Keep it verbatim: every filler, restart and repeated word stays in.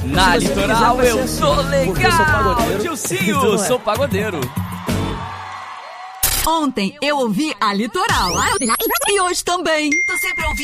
Na Litoral eu sou legal. Dilcinho, é. sou pagodeiro. Ontem eu ouvi a Litoral. E hoje também. Tô sempre ouvindo.